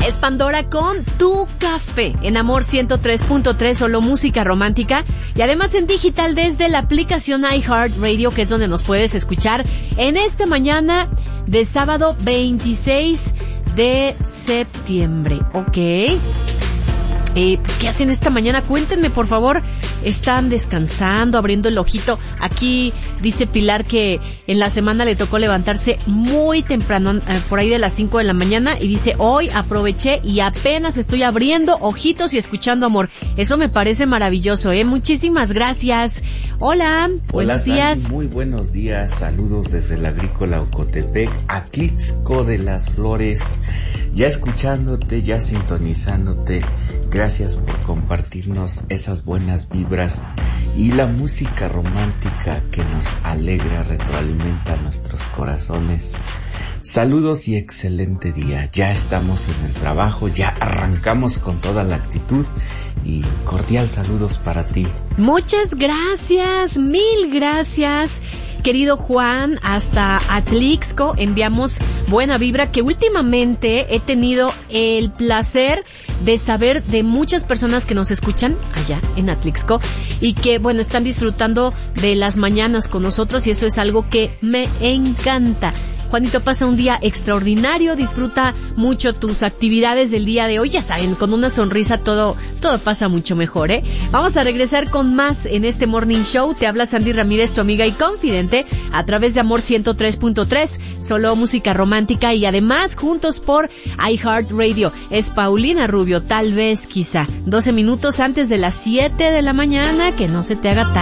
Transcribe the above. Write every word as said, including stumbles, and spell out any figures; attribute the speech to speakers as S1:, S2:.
S1: Es Pandora con Tu Café en Amor ciento tres punto tres, solo música romántica, y además en digital desde la aplicación iHeartRadio, que es donde nos puedes escuchar en esta mañana de sábado veintiséis de septiembre. Ok. Eh, ¿Qué hacen esta mañana? Cuéntenme, por favor. ¿Están descansando, abriendo el ojito? Aquí dice Pilar que en la semana le tocó levantarse muy temprano, eh, por ahí de las cinco de la mañana, y dice, hoy aproveché y apenas estoy abriendo ojitos y escuchando amor. Eso me parece maravilloso, ¿eh? Muchísimas gracias. Hola,
S2: Hola,
S1: buenos días.
S2: Dani, muy buenos días. Saludos desde el Agrícola Ocotepec, Atlixco de las Flores. Ya escuchándote, ya sintonizándote. Gracias por compartirnos esas buenas vibras y la música romántica que nos alegra, retroalimenta nuestros corazones. Saludos y excelente día. Ya estamos en el trabajo, ya arrancamos con toda la actitud y cordial saludos para ti.
S1: Muchas gracias, mil gracias, querido Juan, hasta Atlixco. Enviamos buena vibra, que últimamente he tenido el placer de saber de muchas personas que nos escuchan allá en Atlixco y que, bueno, están disfrutando de las mañanas con nosotros, y eso es algo que me encanta. Juanito, pasa un día extraordinario, disfruta mucho tus actividades del día de hoy. Ya saben, con una sonrisa todo todo pasa mucho mejor, ¿eh? Vamos a regresar con más en este Morning Show. Te habla Sandy Ramírez, tu amiga y confidente, a través de Amor ciento tres punto tres, solo música romántica, y además juntos por iHeartRadio. Es Paulina Rubio, tal vez, quizá. doce minutos antes de las siete de la mañana, que no se te haga tarde.